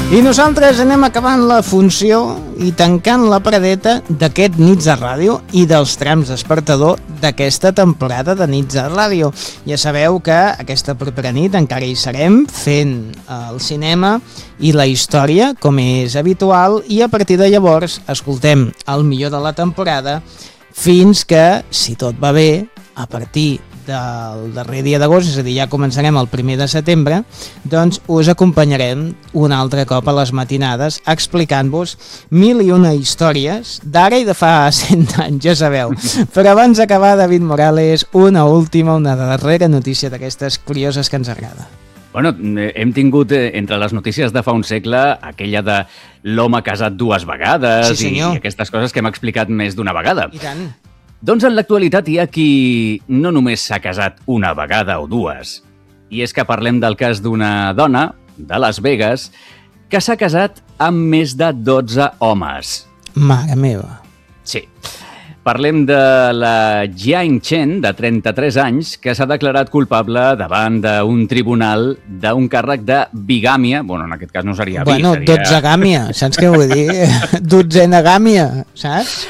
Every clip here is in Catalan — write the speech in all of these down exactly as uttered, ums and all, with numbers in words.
I nosaltres anem acabant la funció i tancant la paradeta d'aquest Nits de Ràdio i dels trams despertador d'aquesta temporada de Nits de Ràdio. Ja sabeu que aquesta propera nit encara hi serem fent el cinema i la història, com és habitual, i a partir de llavors escoltem el millor de la temporada fins que, si tot va bé, a partir del darrer dia d'agost, és a dir, ja començarem el primer de setembre, doncs us acompanyarem un altre cop a les matinades explicant-vos mil i una històries d'ara i de fa cent anys, ja sabeu. Però abans d'acabar, David Morales, una última, una darrera notícia d'aquestes curioses que ens agrada. Bueno, hem tingut entre les notícies de fa un segle aquella de l'home casat dues vegades, sí, i aquestes coses que hem explicat més d'una vegada. I tant. Doncs en l'actualitat hi ha qui no només s'ha casat una vegada o dues, i és que parlem del cas d'una dona de Las Vegas que s'ha casat amb més de dotze homes. Mare meva. Sí. Parlem de la Jiang Chen, de trenta-tres anys, que s'ha declarat culpable davant d'un tribunal d'un càrrec de bigàmia. Bueno, en aquest cas no seria bi, bueno, seria... dotzegàmia, saps què vull dir? Dotzenagàmia, saps?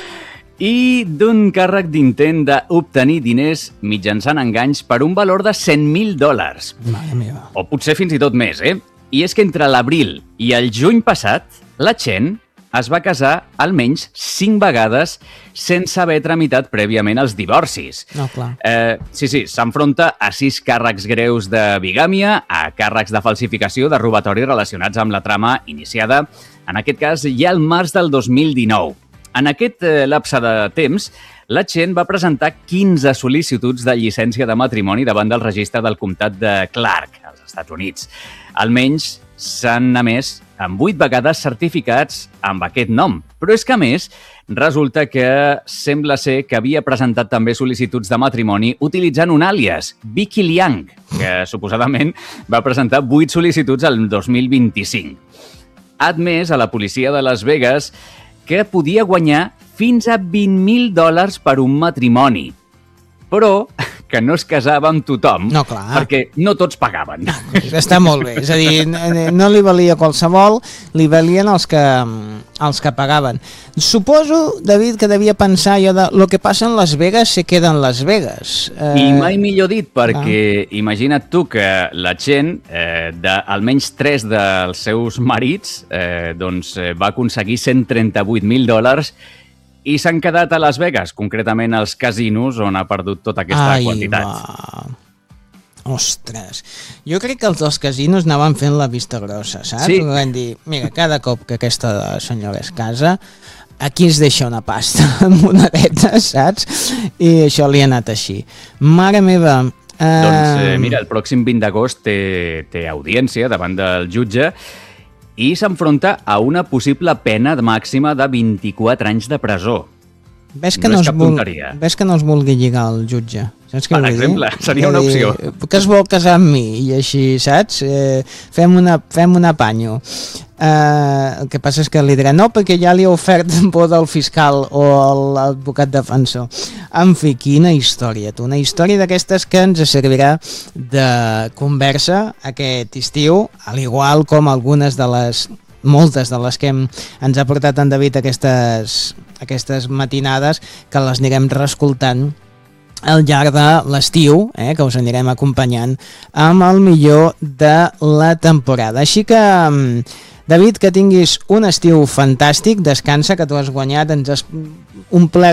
I d'un càrrec d'intent d'obtenir diners mitjançant enganys per un valor de cent mil dòlars. Mare meva. O potser fins i tot més, eh? I és que entre l'abril i el juny passat, la Chen es va casar almenys cinc vegades sense haver tramitat prèviament els divorcis. No, clar. Eh, sí, sí, s'enfronta a sis càrrecs greus de bigàmia, a càrrecs de falsificació, de robatori relacionats amb la trama iniciada, en aquest cas, ja al març del dos mil dinou. En aquest eh, lapse de temps, la Chen va presentar quinze sol·licituds de llicència de matrimoni davant del registre del comtat de Clark, als Estats Units. Almenys s'han emès amb vuit vegades certificats amb aquest nom. Però és que, a més, resulta que sembla ser que havia presentat també sol·licituds de matrimoni utilitzant un àlies, Vicky Liang, que suposadament va presentar vuit sol·licituds al dos mil vint-i-cinc. Ha admès a la policia de Las Vegas que podia guanyar fins a vint mil dòlars per un matrimoni, però que no es casava amb tothom, no, clar. Perquè no tots pagaven. Està molt bé, és a dir, no li valia qualsevol, li valien els que, els que pagaven. Suposo, David, que devia pensar allò de lo que passa en Las Vegas se queda en Las Vegas. Eh... I mai millor dit, perquè ah. imagina't tu que la Chen, eh, d'almenys tres dels seus marits, eh, doncs, eh, va aconseguir cent trenta-vuit mil dòlars i s'han quedat a Las Vegas, concretament als casinos, on ha perdut tota aquesta Ai, quantitat. Va. Ostres, jo crec que els dels casinos anaven fent la vista grossa, saps? Sí. Van dir, mira, cada cop que aquesta senyora es casa, aquí es deixa una pasta amb monedetes, saps? I això li ha anat així. Mare meva... Eh... Doncs eh, mira, el pròxim vint d'agost té, té audiència davant del jutge i s'enfronta a una possible pena màxima de vint-i-quatre anys de presó. Ves que no, no, és es cap vul... tonteria. Ves que no es vulgui lligar el jutge. Saps què per vull exemple, dir? seria una opció. Que es vol casar amb mi i així, saps? Eh, fem, una, fem un apanyo. Eh, el que passa és que li dirà no, perquè ja li ha ofert por del fiscal o l'advocat defensor. En fi, quina història, tu. Una història d'aquestes que ens servirà de conversa aquest estiu, al igual com algunes de les moltes de les que hem, ens ha portat en David aquestes, aquestes matinades, que les anirem reescoltant al llarg de l'estiu, eh, que us anirem acompanyant amb el millor de la temporada. Així que, David, que tinguis un estiu fantàstic, descansa, que tu has guanyat, ens has omplert